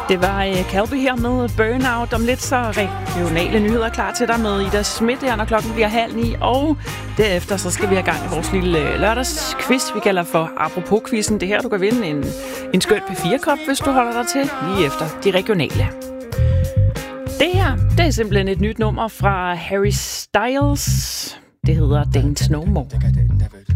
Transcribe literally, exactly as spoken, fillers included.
Det var uh, Calby her med Burnout. Om lidt så regionale nyheder klar til dig med Ida Schmidt her, når klokken bliver halv ni. Og derefter så skal vi have gang i vores lille lørdagsquiz, vi kalder for Apropos-quizzen. Det her, du kan vinde en, en skøn P fire kop, hvis du holder dig til lige efter de regionale. Det her, det er simpelthen et nyt nummer fra Harry Styles. Det hedder Dance No More.